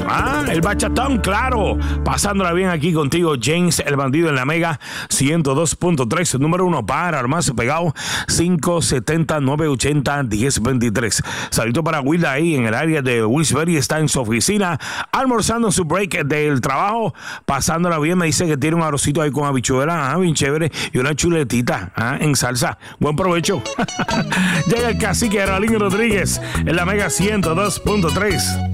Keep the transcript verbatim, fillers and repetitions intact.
Ah, el bachatón, claro. Pasándola bien aquí contigo, James, el bandido en la Mega ciento dos punto tres, número uno para más pegado, cinco setenta, nueve ochenta, diez veintitrés. Saludito para Wilda ahí en el área de Wilsbury, está en su oficina, almorzando en su break del trabajo, pasándola bien. Me dice que tiene un arrocito ahí con habichuela, ah, bien chévere, y una chuletita ah, en salsa. Buen provecho. Llega el cacique Aralín Rodríguez en la Mega ciento dos punto tres.